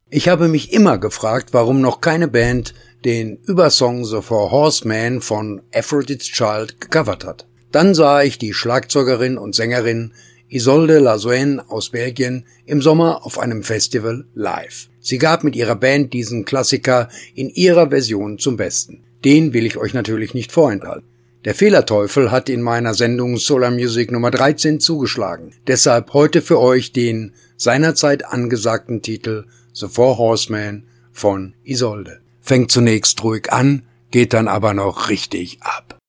Ich habe mich immer gefragt, warum noch keine Band den Übersong The Four Horsemen von Aphrodite's Child gecovert hat. Dann sah ich die Schlagzeugerin und Sängerin Isolde Lazoine aus Belgien im Sommer auf einem Festival live. Sie gab mit ihrer Band diesen Klassiker in ihrer Version zum Besten. Den will ich euch natürlich nicht vorenthalten. Der Fehlerteufel hat in meiner Sendung Solar Music Nummer 13 zugeschlagen. Deshalb heute für euch den seinerzeit angesagten Titel The Four Horsemen von Isolde. Fängt zunächst ruhig an, geht dann aber noch richtig ab.